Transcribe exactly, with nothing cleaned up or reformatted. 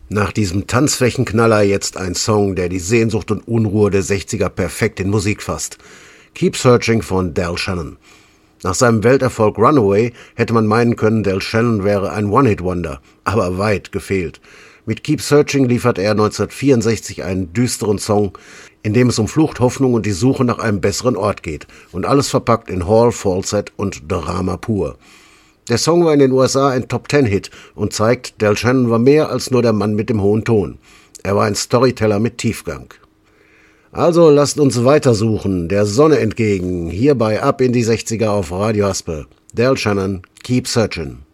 Nach diesem Tanzflächenknaller jetzt ein Song, der die Sehnsucht und Unruhe der sechziger perfekt in Musik fasst. Keep Searching von Del Shannon. Nach seinem Welterfolg Runaway hätte man meinen können, Del Shannon wäre ein One-Hit-Wonder, aber weit gefehlt. Mit Keep Searching liefert er neunzehnhundertvierundsechzig einen düsteren Song, in dem es um Flucht, Hoffnung und die Suche nach einem besseren Ort geht und alles verpackt in Hall, Falsetto und Drama pur. Der Song war in den U S A ein Top-Ten-Hit und zeigt, Del Shannon war mehr als nur der Mann mit dem hohen Ton. Er war ein Storyteller mit Tiefgang. Also lasst uns weitersuchen, der Sonne entgegen, hierbei ab in die sechziger auf Radio Haspe. Del Shannon, Keep Searching.